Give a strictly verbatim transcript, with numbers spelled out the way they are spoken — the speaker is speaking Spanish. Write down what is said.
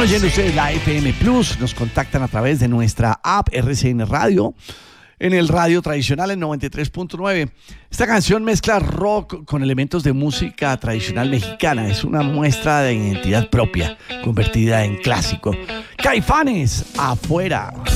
oyendo ustedes la F M Plus, nos contactan a través de nuestra app R C N Radio, en el radio tradicional en noventa y tres punto nueve. Esta canción mezcla rock con elementos de música tradicional mexicana. Es una muestra de identidad propia, convertida en clásico. Caifanes, Afuera.